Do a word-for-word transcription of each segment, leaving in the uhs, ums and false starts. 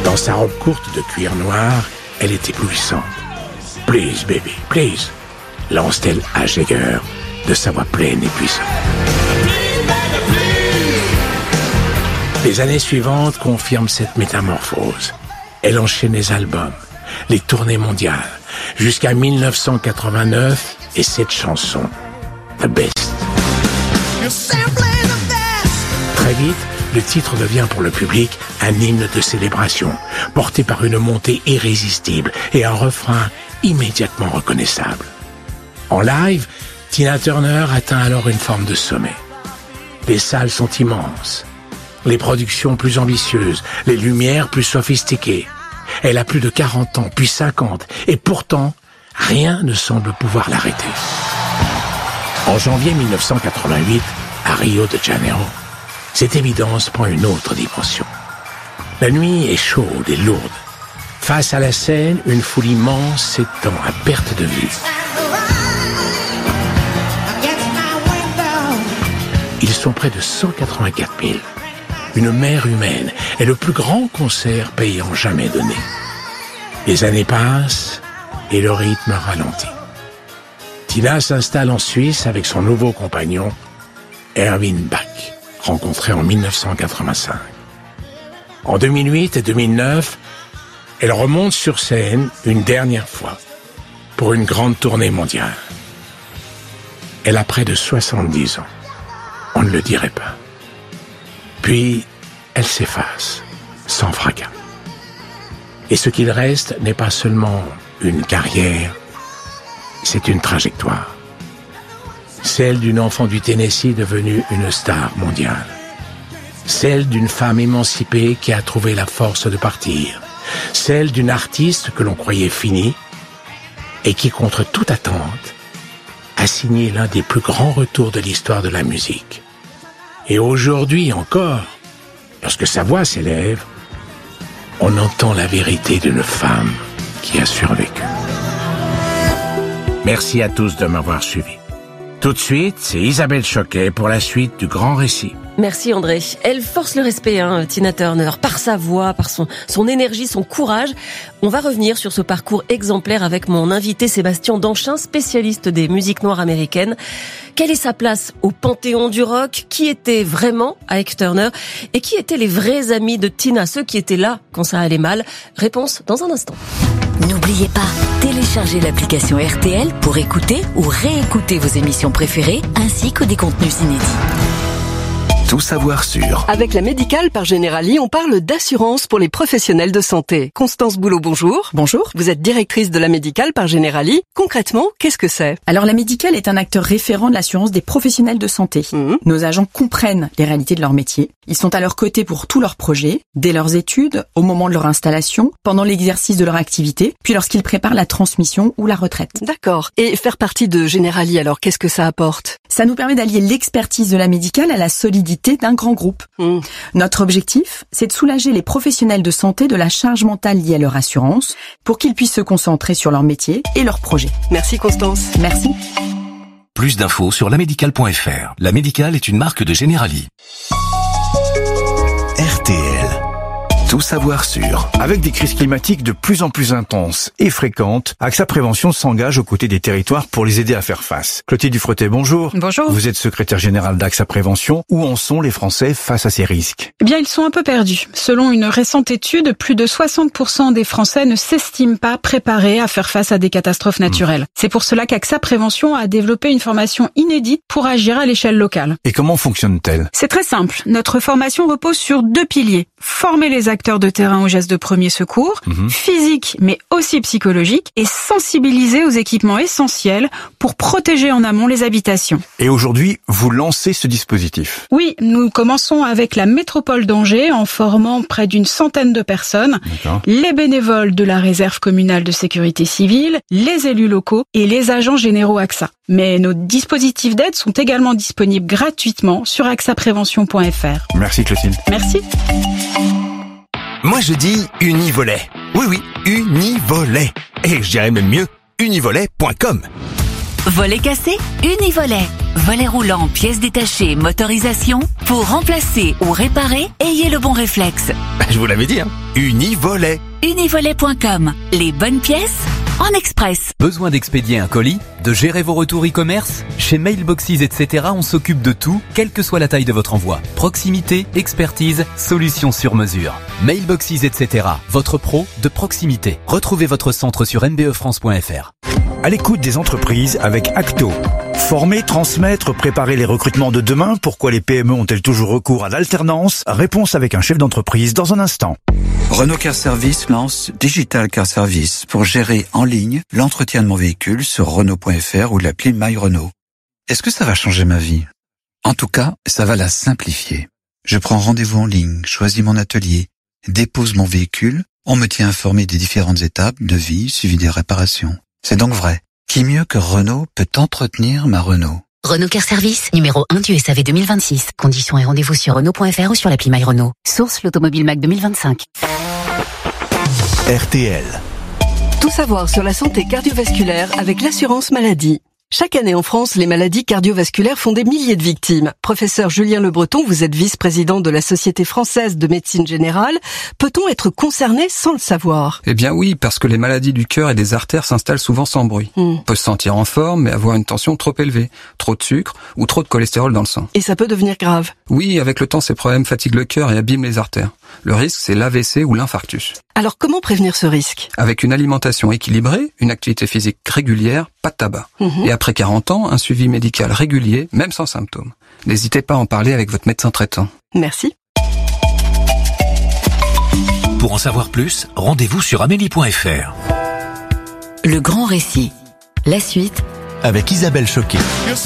Dans sa robe courte de cuir noir, elle est éblouissante. « Please, baby, please », lance-t-elle à Jagger de sa voix pleine et puissante. Les années suivantes confirment cette métamorphose. Elle enchaîne les albums, les tournées mondiales, jusqu'à mille neuf cent quatre-vingt-neuf et cette chanson, The Best. Très vite, le titre devient pour le public un hymne de célébration, porté par une montée irrésistible et un refrain immédiatement reconnaissable. En live, Tina Turner atteint alors une forme de sommet. Les salles sont immenses, les productions plus ambitieuses, les lumières plus sophistiquées. Elle a plus de quarante ans, puis cinquante, et pourtant, rien ne semble pouvoir l'arrêter. En janvier mille neuf cent quatre-vingt-huit, à Rio de Janeiro, cette évidence prend une autre dimension. La nuit est chaude et lourde. Face à la scène, une foule immense s'étend à perte de vue. Ils sont près de cent quatre-vingt-quatre mille. Une mer humaine est le plus grand concert payant jamais donné. Les années passent et le rythme ralentit. Tina s'installe en Suisse avec son nouveau compagnon, Erwin Bach, rencontré en mille neuf cent quatre-vingt-cinq. En deux mille huit et deux mille neuf, elle remonte sur scène une dernière fois pour une grande tournée mondiale. Elle a près de soixante-dix ans. On ne le dirait pas. Puis, elle s'efface, sans fracas. Et ce qu'il reste n'est pas seulement une carrière, c'est une trajectoire. Celle d'une enfant du Tennessee devenue une star mondiale. Celle d'une femme émancipée qui a trouvé la force de partir. Celle d'une artiste que l'on croyait finie et qui, contre toute attente, a signé l'un des plus grands retours de l'histoire de la musique. Et aujourd'hui encore, lorsque sa voix s'élève, on entend la vérité d'une femme qui a survécu. Merci à tous de m'avoir suivi. Tout de suite, c'est Isabelle Choquet pour la suite du grand récit. Merci André. Elle force le respect, hein, Tina Turner, par sa voix, par son, son énergie, son courage. On va revenir sur ce parcours exemplaire avec mon invité Sébastien Danchin, spécialiste des musiques noires américaines. Quelle est sa place au panthéon du rock? Qui était vraiment Ike Turner? Et qui étaient les vrais amis de Tina, ceux qui étaient là quand ça allait mal? Réponse dans un instant. N'oubliez pas, téléchargez l'application R T L pour écouter ou réécouter vos émissions préférées ainsi que des contenus inédits. Tout savoir sur. Avec la Médicale par Generali, on parle d'assurance pour les professionnels de santé. Constance Boulot, bonjour. Bonjour. Vous êtes directrice de la Médicale par Generali. Concrètement, qu'est-ce que c'est? Alors la Médicale est un acteur référent de l'assurance des professionnels de santé. Mmh. Nos agents comprennent les réalités de leur métier. Ils sont à leur côté pour tous leurs projets, dès leurs études, au moment de leur installation, pendant l'exercice de leur activité, puis lorsqu'ils préparent la transmission ou la retraite. D'accord. Et faire partie de Generali, alors qu'est-ce que ça apporte? Ça nous permet d'allier l'expertise de la Médicale à la solidité d'un grand groupe. Mmh. Notre objectif, c'est de soulager les professionnels de santé de la charge mentale liée à leur assurance pour qu'ils puissent se concentrer sur leur métier et leurs projets. Merci Constance. Merci. Plus d'infos sur la médicale point f r. La Médicale est une marque de Generali. R T L. Tout savoir sur. Avec des crises climatiques de plus en plus intenses et fréquentes, AXA Prévention s'engage aux côtés des territoires pour les aider à faire face. Clotilde Dufretet, bonjour. Bonjour. Vous êtes secrétaire générale d'AXA Prévention. Où en sont les Français face à ces risques? Eh bien, ils sont un peu perdus. Selon une récente étude, plus de soixante pour cent des Français ne s'estiment pas préparés à faire face à des catastrophes naturelles. Mmh. C'est pour cela qu'AXA Prévention a développé une formation inédite pour agir à l'échelle locale. Et comment fonctionne-t-elle? C'est très simple. Notre formation repose sur deux piliers. Former les acteurs de terrain aux gestes de premier secours, mmh. physique mais aussi psychologique, et sensibiliser aux équipements essentiels pour protéger en amont les habitations. Et aujourd'hui, vous lancez ce dispositif? Oui, nous commençons avec la métropole d'Angers en formant près d'une centaine de personnes, D'accord. les bénévoles de la réserve communale de sécurité civile, les élus locaux et les agents généraux AXA. Mais nos dispositifs d'aide sont également disponibles gratuitement sur axa prévention point f r. Merci Clotilde. Merci. Moi je dis Univolet. Oui oui, Univolet. Et je dirais même mieux, univolet point com. Volet cassé, Univolet. Volet roulant, pièces détachées, motorisation. Pour remplacer ou réparer, ayez le bon réflexe. Je vous l'avais dit, hein. Univolet. Univolet point com. Les bonnes pièces en express. Besoin d'expédier un colis, de gérer vos retours e-commerce? Chez Mailboxes, et cetera, on s'occupe de tout, quelle que soit la taille de votre envoi. Proximité, expertise, solutions sur mesure. Mailboxes, et cetera, votre pro de proximité. Retrouvez votre centre sur m b e france point f r. À l'écoute des entreprises avec Acto. Former, transmettre, préparer les recrutements de demain. Pourquoi les P M E ont-elles toujours recours à l'alternance? Réponse avec un chef d'entreprise dans un instant. Renault Car Service lance Digital Car Service pour gérer en ligne l'entretien de mon véhicule sur Renault point f r ou l'appli My Renault. Est-ce que ça va changer ma vie? En tout cas, ça va la simplifier. Je prends rendez-vous en ligne, choisis mon atelier, dépose mon véhicule, on me tient informé des différentes étapes de vie suivi des réparations. C'est donc vrai. Qui mieux que Renault peut entretenir ma Renault? Renault Car Service, numéro un du S A V deux mille vingt-six. Conditions et rendez-vous sur Renault point f r ou sur l'appli My Renault. Source l'Automobile Mac deux mille vingt-cinq. R T L. Tout savoir sur la santé cardiovasculaire avec l'assurance maladie. Chaque année en France, les maladies cardiovasculaires font des milliers de victimes. Professeur Julien Le Breton, vous êtes vice-président de la Société française de médecine générale. Peut-on être concerné sans le savoir? Eh bien oui, parce que les maladies du cœur et des artères s'installent souvent sans bruit. Mm. On peut se sentir en forme, mais avoir une tension trop élevée, trop de sucre ou trop de cholestérol dans le sang. Et ça peut devenir grave? Oui, avec le temps, ces problèmes fatiguent le cœur et abîment les artères. Le risque, c'est l'A V C ou l'infarctus. Alors comment prévenir ce risque? Avec une alimentation équilibrée, une activité physique régulière, pas de tabac. Mmh. Et après quarante ans, un suivi médical régulier, même sans symptômes. N'hésitez pas à en parler avec votre médecin traitant. Merci. Pour en savoir plus, rendez-vous sur amélie point f r. Le grand récit. La suite avec Isabelle Choquet.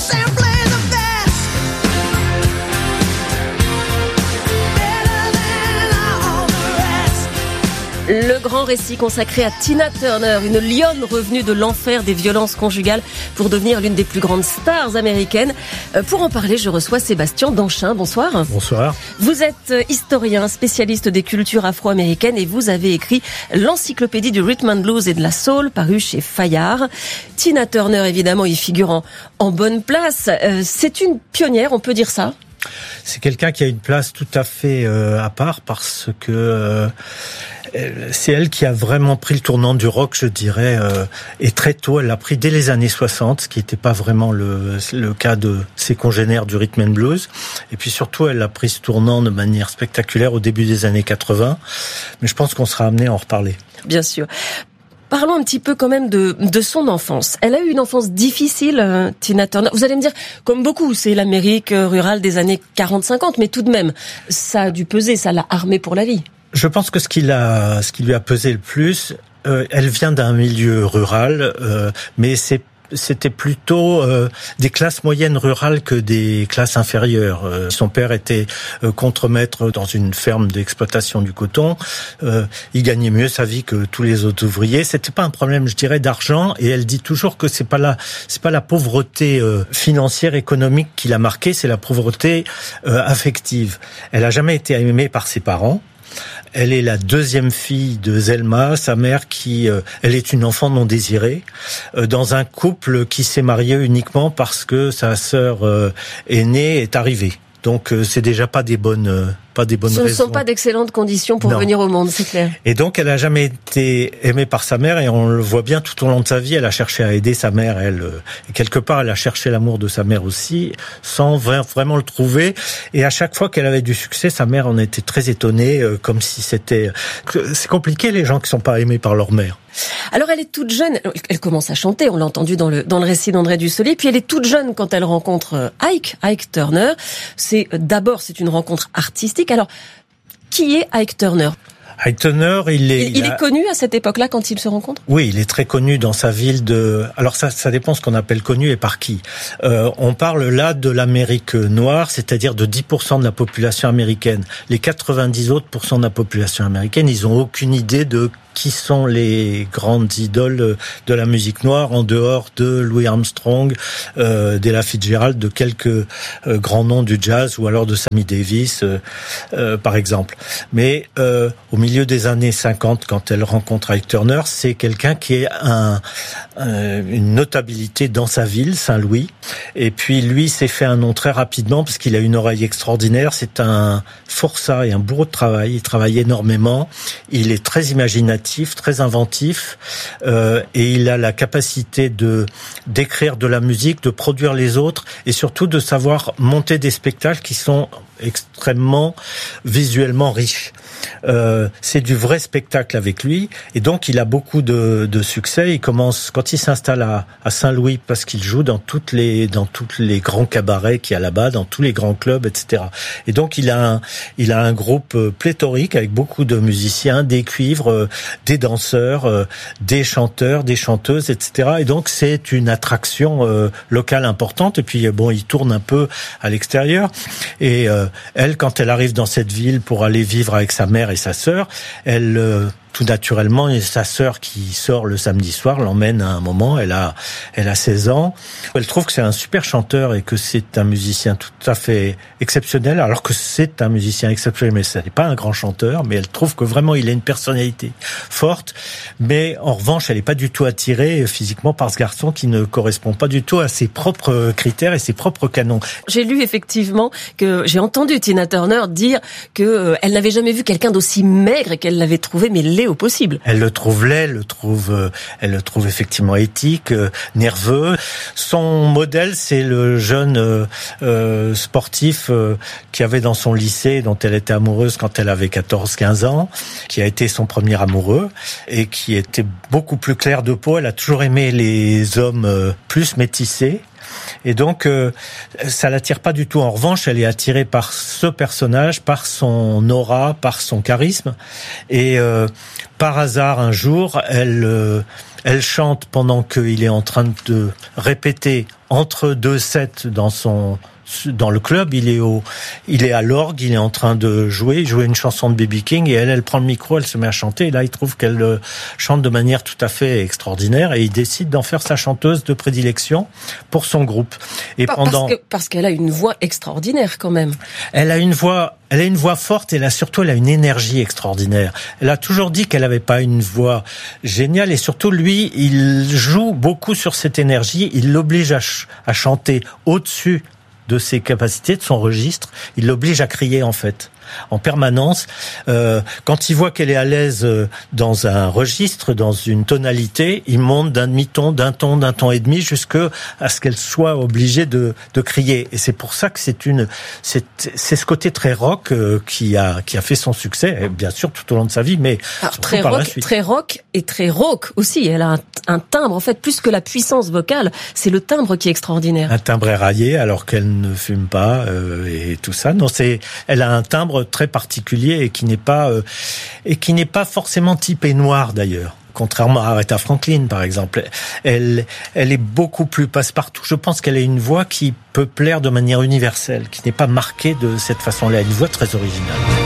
Le grand récit consacré à Tina Turner, une lionne revenue de l'enfer des violences conjugales pour devenir l'une des plus grandes stars américaines. Pour en parler, je reçois Sébastien Danchin. Bonsoir. Bonsoir. Vous êtes historien, spécialiste des cultures afro-américaines et vous avez écrit l'encyclopédie du rhythm and blues et de la soul, paru chez Fayard. Tina Turner, évidemment, y figurant en bonne place. C'est une pionnière, on peut dire ça? C'est quelqu'un qui a une place tout à fait euh, à part parce que euh, c'est elle qui a vraiment pris le tournant du rock, je dirais, euh, et très tôt, elle l'a pris dès les années soixante, ce qui n'était pas vraiment le, le cas de ses congénères du rhythm and blues. Et puis surtout, elle a pris ce tournant de manière spectaculaire au début des années quatre-vingts. Mais je pense qu'on sera amené à en reparler. Bien sûr. Parlons un petit peu quand même de, de son enfance. Elle a eu une enfance difficile, euh, Tina Turner. Vous allez me dire, comme beaucoup, c'est l'Amérique rurale des années quarante cinquante, mais tout de même, ça a dû peser, ça l'a armée pour la vie. Je pense que ce qui l'a, ce qui lui a pesé le plus, euh, elle vient d'un milieu rural, euh, mais c'est c'était plutôt euh, des classes moyennes rurales que des classes inférieures. Euh, son père était euh, contremaître dans une ferme d'exploitation du coton. Euh, il gagnait mieux sa vie que tous les autres ouvriers. C'était pas un problème, je dirais, d'argent. Et elle dit toujours que c'est pas la, c'est pas la pauvreté euh, financière, économique qui l'a marquée, c'est la pauvreté euh, affective. Elle a jamais été aimée par ses parents. Elle est la deuxième fille de Zelma, sa mère qui, euh, elle est une enfant non désirée, euh, dans un couple qui s'est marié uniquement parce que sa sœur euh, aînée est arrivée. Donc euh, c'est déjà pas des bonnes, euh, pas des bonnes raisons. Ce ne raisons. sont pas d'excellentes conditions pour non. venir au monde, c'est clair. Et donc elle a jamais été aimée par sa mère et on le voit bien tout au long de sa vie. Elle a cherché à aider sa mère. Elle, euh, et quelque part, elle a cherché l'amour de sa mère aussi, sans vraiment le trouver. Et à chaque fois qu'elle avait du succès, sa mère en était très étonnée, euh, comme si c'était. C'est compliqué les gens qui sont pas aimés par leur mère. Alors elle est toute jeune, elle commence à chanter, on l'a entendu dans le dans le récit d'André Dussolier, puis elle est toute jeune quand elle rencontre Ike, Ike Turner. C'est d'abord c'est une rencontre artistique. Alors qui est Ike Turner ? Ike Turner, il est... Il, il est connu à cette époque-là quand ils se rencontrent ? Oui, il est très connu dans sa ville de... Alors ça, ça dépend ce qu'on appelle connu et par qui. Euh, on parle là de l'Amérique noire, c'est-à-dire de dix pour cent de la population américaine. Les quatre-vingt-dix autres pourcents de la population américaine, ils ont aucune idée de qui sont les grandes idoles de la musique noire en dehors de Louis Armstrong, euh, d'Ella Fitzgerald, de quelques euh, grands noms du jazz ou alors de Sammy Davis, euh, euh, par exemple. Mais euh, au milieu des années cinquante, quand elle rencontre Ike Turner, c'est quelqu'un qui est un, un, une notabilité dans sa ville, Saint-Louis. Et puis lui s'est fait un nom très rapidement parce qu'il a une oreille extraordinaire. C'est un forçat et un bourreau de travail. Il travaille énormément. Il est très imaginatif, très inventif, euh, et il a la capacité de d'écrire de la musique, de produire les autres, et surtout de savoir monter des spectacles qui sont extrêmement visuellement riches. Euh, c'est du vrai spectacle avec lui, et donc il a beaucoup de, de succès. Il commence quand il s'installe à, à Saint-Louis parce qu'il joue dans toutes les dans tous les grands cabarets qu'il y a là-bas, dans tous les grands clubs, et cetera. Et donc il a un, il a un groupe pléthorique avec beaucoup de musiciens, des cuivres, euh, des danseurs, euh, des chanteurs, des chanteuses, et cetera. Et donc c'est une attraction euh, locale importante. Et puis bon, il tourne un peu à l'extérieur. Et euh, elle, quand elle arrive dans cette ville pour aller vivre avec sa mère et sa sœur, elle euh, tout naturellement, et sa sœur qui sort le samedi soir l'emmène à un moment. Elle a, elle a seize ans. Elle trouve que c'est un super chanteur et que c'est un musicien tout à fait exceptionnel, alors que c'est un musicien exceptionnel, mais ce n'est pas un grand chanteur. Mais elle trouve que vraiment il a une personnalité forte. Mais en revanche, elle n'est pas du tout attirée physiquement par ce garçon qui ne correspond pas du tout à ses propres critères et ses propres canons. J'ai lu effectivement que j'ai entendu Tina Turner dire que euh, elle n'avait jamais vu quelqu'un d'aussi maigre et qu'elle l'avait trouvé mais laid au possible. Elle le trouve laid, elle le trouve, euh, elle le trouve effectivement éthique, euh, nerveux. Son modèle, c'est le jeune euh, euh, sportif euh, qui avait dans son lycée, dont elle était amoureuse quand elle avait quatorze quinze ans, qui a été son premier amoureux et qui était beaucoup plus clair de peau. Elle a toujours aimé les hommes euh, plus métissés. Et donc, euh, ça l'attire pas du tout. En revanche, elle est attirée par ce personnage, par son aura, par son charisme. Et euh, par hasard, un jour, elle, euh, elle chante pendant qu'il est en train de répéter entre deux sets dans son dans le club. Il est au, il est à l'orgue, il est en train de jouer, jouer une chanson de B B King, et elle, elle prend le micro, elle se met à chanter, et là, il trouve qu'elle euh, chante de manière tout à fait extraordinaire, et il décide d'en faire sa chanteuse de prédilection pour son groupe. Et Pas, pendant, parce, que, parce qu'elle a une voix extraordinaire quand même. Elle a une voix, elle a une voix forte, et là, surtout, elle a une énergie extraordinaire. Elle a toujours dit qu'elle n'avait pas une voix géniale, et surtout, lui, il joue beaucoup sur cette énergie, il l'oblige à, ch- à chanter au-dessus de ses capacités, de son registre. Il l'oblige à crier, en fait, en permanence. Euh, quand il voit qu'elle est à l'aise dans un registre, dans une tonalité, il monte d'un demi-ton, d'un ton, d'un ton et demi, jusqu'à ce qu'elle soit obligée de, de crier. Et c'est pour ça que c'est une, c'est, c'est ce côté très rock euh, qui a, qui a fait son succès, bien sûr, tout au long de sa vie, mais alors, très par rock, la suite. très rock et très rock aussi. Elle a un, un timbre, en fait, plus que la puissance vocale, c'est le timbre qui est extraordinaire. Un timbre éraillé, alors qu'elle ne fume pas euh, et tout ça. Non, c'est, elle a un timbre très particulier et qui n'est pas euh, et qui n'est pas forcément typé noir d'ailleurs. Contrairement à Aretha Franklin, par exemple, elle, elle est beaucoup plus passe-partout. Je pense qu'elle a une voix qui peut plaire de manière universelle, qui n'est pas marquée de cette façon-là. Elle a une voix très originale.